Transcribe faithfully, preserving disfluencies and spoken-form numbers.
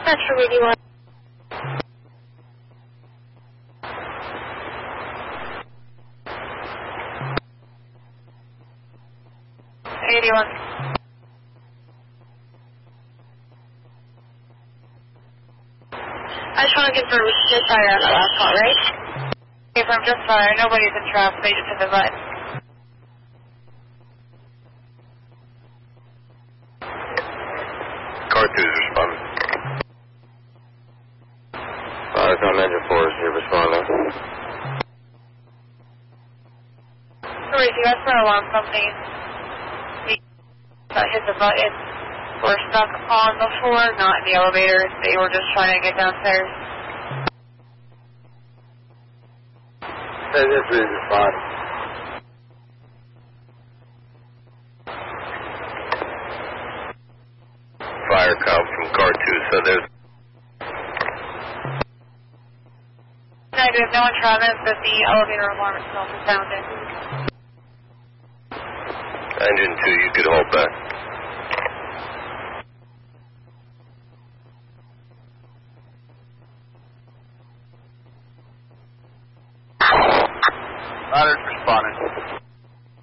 Metro eighty-one. eighty-one. I just want to confirm we should fire on the last call, right? Confirm just fire. Nobody's in traffic. They just hit the button. Car two is responding. Five on engine four is here responding. Sorry, you guys for alarm company. We got hit the button. We're stuck on the floor, not in the elevator. They were just trying to get downstairs. Hey, this is responding. Fire come from car two, so there's... Negative, no one traffic, but the elevator alarm itself is sounded. Engine two, you could hold back. Others responding.